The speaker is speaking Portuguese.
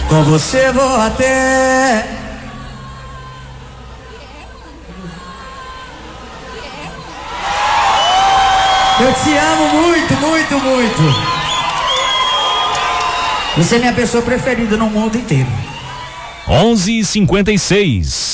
Com você vou até. Eu te amo muito, muito, muito. Você é minha pessoa preferida no mundo inteiro. 11h56.